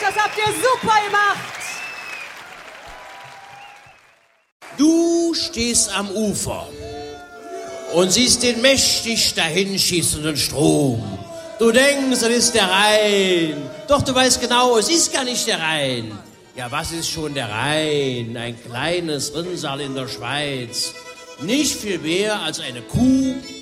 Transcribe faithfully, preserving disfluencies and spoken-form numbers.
das habt ihr super gemacht. Du stehst am Ufer und siehst den mächtig dahinschießenden Strom. Du denkst, das ist der Rhein. Doch du weißt genau, es ist gar nicht der Rhein. Ja, was ist schon der Rhein? Ein kleines Rinnsal in der Schweiz. Nicht viel mehr als eine Kuh